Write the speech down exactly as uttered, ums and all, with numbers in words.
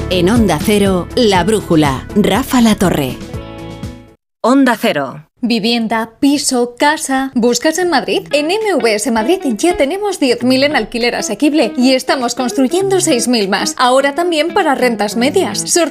En Onda Cero, La Brújula, Rafa La Torre. Onda Cero. Vivienda, piso, casa. ¿Buscas en Madrid? En M V S Madrid ya tenemos diez mil en alquiler asequible y estamos construyendo seis mil más. Ahora también para rentas medias.